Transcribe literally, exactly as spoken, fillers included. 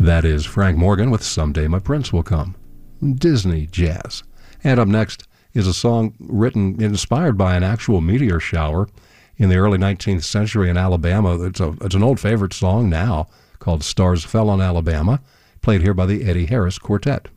That is Frank Morgan with Someday My Prince Will Come. Disney jazz. And up next is a song written, inspired by an actual meteor shower in the early nineteenth century in Alabama. It's, a, it's an old favorite song now called Stars Fell on Alabama, played here by the Eddie Harris Quartet.